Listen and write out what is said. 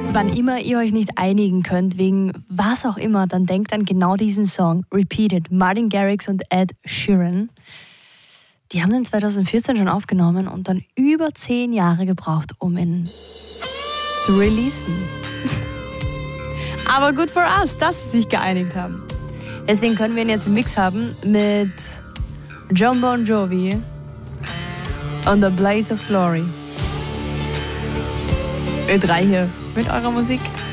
Wann immer ihr euch nicht einigen könnt, wegen was auch immer, dann denkt an genau diesen Song, Repeated, Martin Garrix und Ed Sheeran. Die haben den 2014 schon aufgenommen und dann über 10 Jahre gebraucht, um ihn zu releasen. Aber good for us, dass sie sich geeinigt haben. Deswegen können wir ihn jetzt im Mix haben mit Jon Bon Jovi und The Blaze of Glory. Ö3 hier mit eurer Musik.